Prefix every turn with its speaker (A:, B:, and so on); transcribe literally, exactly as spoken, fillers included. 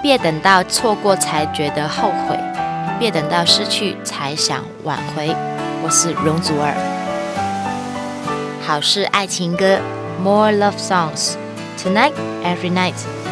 A: 别等到错过才觉得后悔，别等到失去才想挽回。我是容祖儿。好事爱情歌 More love songs Tonight, every night